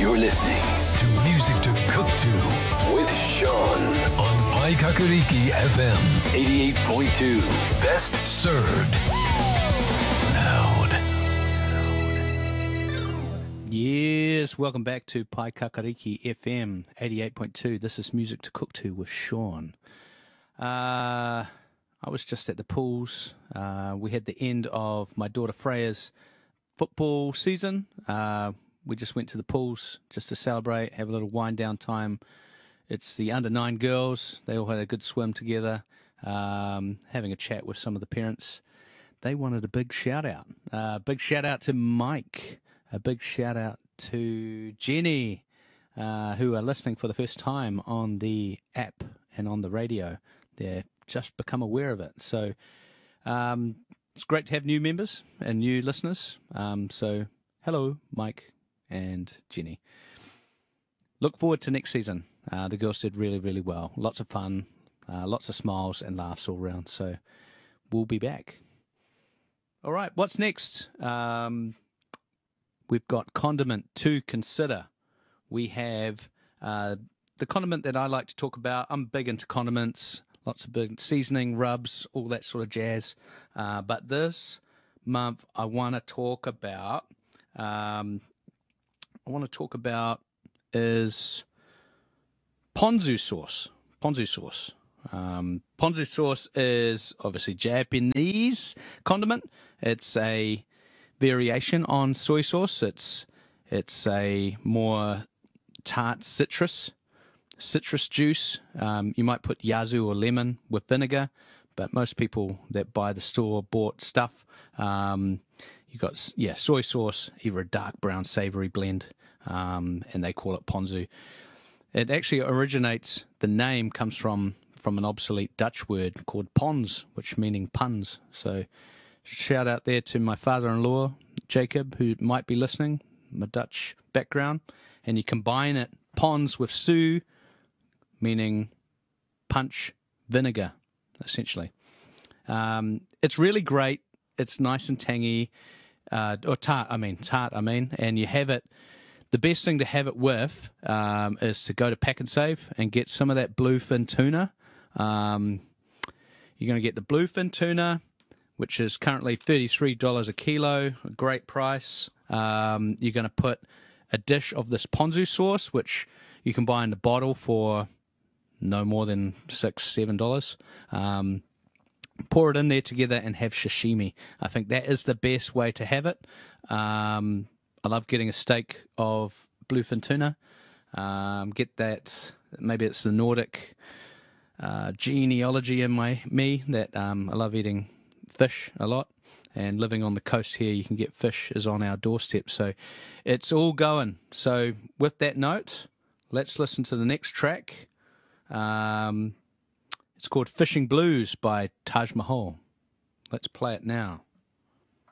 You're listening to Music to Cook To with Sean on Paikakariki FM 88.2. Best served loud. Yes, welcome back to Paikakariki FM 88.2. This is Music to Cook To with Sean. I was just at the pools. We had the end of my daughter Freya's football season. We just went to the pools just to celebrate, have a little wind down time. It's the under-9 girls. They all had a good swim together, having a chat with some of the parents. They wanted a big shout-out. Big shout-out to Mike. A big shout-out to Jenny, who are listening for the first time on the app and on the radio. They've just become aware of it. So it's great to have new members and new listeners. So hello, Mike and Jenny. Look forward to next season. The girls did really, really well. Lots of fun, lots of smiles and laughs all around. So we'll be back. All right, what's next? We've got condiment to consider. We have the condiment that I like to talk about. I'm big into condiments, lots of big seasoning, rubs, all that sort of jazz. But this month I want to talk about is ponzu sauce. Ponzu sauce. Ponzu sauce is obviously Japanese condiment. It's a variation on soy sauce. It's a more tart citrus juice. You might put yuzu or lemon with vinegar, but most people that buy the store-bought stuff, you got soy sauce, either a dark brown savory blend, and they call it ponzu. It actually originates. The name comes from an obsolete Dutch word called pons, which meaning puns. So shout out there to my father-in-law, Jacob, who might be listening, my Dutch background. And you combine it, pons with su, meaning punch vinegar, essentially. It's really great. It's nice and tangy, or tart, and you have it. The best thing to have it with is to go to Pack and Save and get some of that bluefin tuna. You're going to get the bluefin tuna, which is currently $33 a kilo, a great price. You're going to put a dish of this ponzu sauce, which you can buy in the bottle for no more than $6-7. Pour it in there together and have sashimi. I think that is the best way to have it. I love getting a steak of bluefin tuna. Get that, maybe it's the Nordic genealogy in me that I love eating fish a lot, and living on the coast here, you can get fish is on our doorstep, so it's all going. So with that note, let's listen to the next track. It's called Fishing Blues by Taj Mahal. Let's play it now.